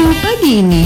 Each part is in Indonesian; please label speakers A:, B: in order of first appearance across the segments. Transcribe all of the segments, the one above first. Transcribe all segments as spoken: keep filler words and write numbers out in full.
A: Minggu pagi ini.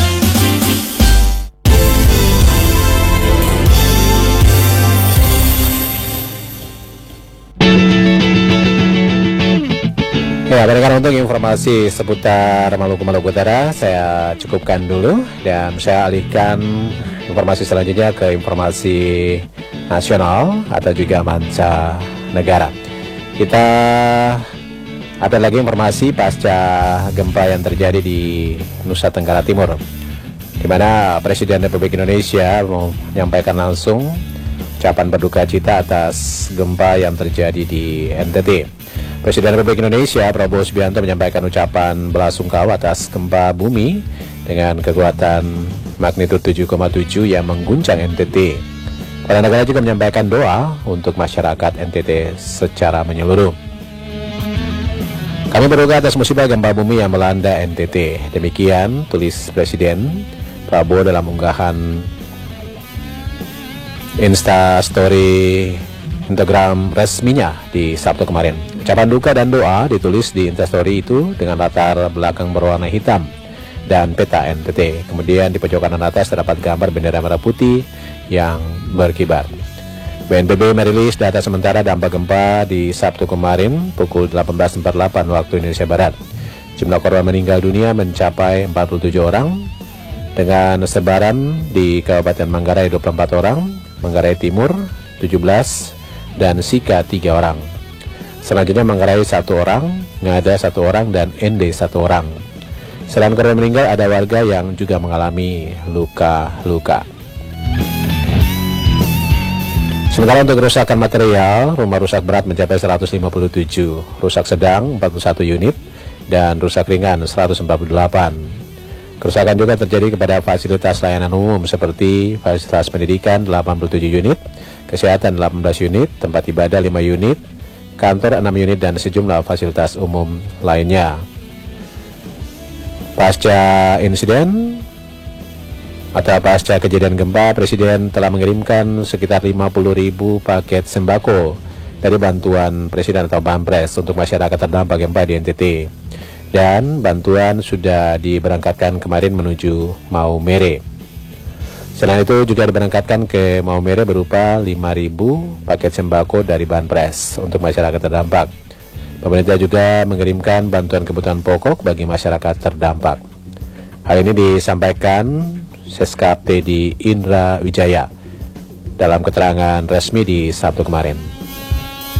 B: Ya, berikan untuk informasi seputar Maluku Maluku Utara saya cukupkan dulu dan saya alihkan informasi selanjutnya ke informasi nasional atau juga mancanegara. Kita ada lagi informasi pasca gempa yang terjadi di Nusa Tenggara Timur, di mana Presiden Republik Indonesia menyampaikan langsung ucapan berduka cita atas gempa yang terjadi di N T T. Presiden Republik Indonesia Prabowo Subianto menyampaikan ucapan belasungkawa atas gempa bumi dengan kekuatan magnitud tujuh koma tujuh yang mengguncang N T T. Kepala negara juga menyampaikan doa untuk masyarakat N T T secara menyeluruh. Kami berduka atas musibah gempa bumi yang melanda N T T. Demikian tulis Presiden Prabowo dalam unggahan Instastory Instagram resminya di Sabtu kemarin. Ucapan duka dan doa ditulis di Instastory itu dengan latar belakang berwarna hitam dan peta N T T. Kemudian di pojokan kanan atas terdapat gambar bendera merah putih yang berkibar. B N P B merilis data sementara dampak gempa di Sabtu kemarin pukul delapan belas empat puluh delapan waktu Indonesia Barat. Jumlah korban meninggal dunia mencapai empat puluh tujuh orang dengan sebaran di Kabupaten Manggarai dua puluh empat orang, Manggarai Timur tujuh belas, dan Sika tiga orang. Selanjutnya Manggarai satu orang, Ngada satu orang, dan Ende satu orang. Selain korban meninggal, ada warga yang juga mengalami luka-luka. Sementara untuk kerusakan material, rumah rusak berat mencapai seratus lima puluh tujuh, rusak sedang empat puluh satu unit, dan rusak ringan seratus empat puluh delapan. Kerusakan juga terjadi kepada fasilitas layanan umum seperti fasilitas pendidikan delapan puluh tujuh unit, kesehatan delapan belas unit, tempat ibadah lima unit, kantor enam unit, dan sejumlah fasilitas umum lainnya. Pasca insiden atau pasca kejadian gempa, Presiden telah mengirimkan sekitar lima puluh ribu paket sembako dari bantuan Presiden atau Banpres untuk masyarakat terdampak gempa di N T T. Dan bantuan sudah diberangkatkan kemarin menuju Maumere. Selain itu juga diberangkatkan ke Maumere berupa lima ribu paket sembako dari Banpres untuk masyarakat terdampak. Pemerintah juga mengirimkan bantuan kebutuhan pokok bagi masyarakat terdampak. Hal ini disampaikan Seskap Teddy Indra Wijaya dalam keterangan resmi di Sabtu kemarin.